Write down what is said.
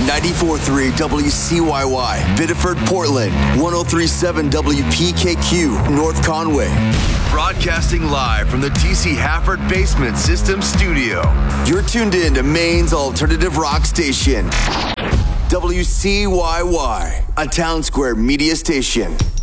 94.3 WCYY, Biddeford, Portland. 103.7 WPKQ, North Conway. Broadcasting live from the TC Hafford Basement System Studio. You're tuned in to Maine's alternative rock station. WCYY, a Town Square media station.